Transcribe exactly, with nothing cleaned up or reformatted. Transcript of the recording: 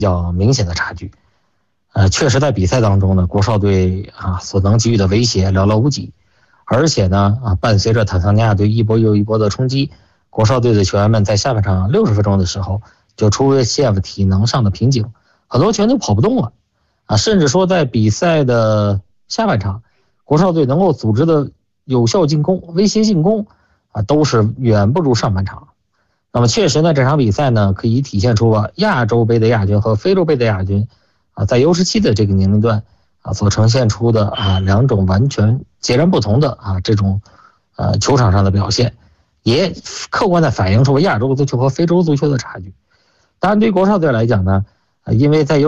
较明显的差距。呃，确实在比赛当中呢，国少队啊所能给予的威胁寥寥无几，而且呢啊伴随着坦桑尼亚队一波又一波的冲击，国少队的球员们在下半场六十分钟的时候就出现体能上的瓶颈，很多球员都跑不动了啊，甚至说在比赛的下半场，国少队能够组织的有效进攻、威胁进攻啊，都是远不如上半场。那么确实呢，这场比赛呢，可以体现出啊亚洲杯的亚军和非洲杯的亚军啊，在 U 十七 的这个年龄段啊，所呈现出的啊两种完全截然不同的啊这种呃球场上的表现，也客观的反映出亚洲足球和非洲足球的差距。当然，对国少队来讲呢，因为在 U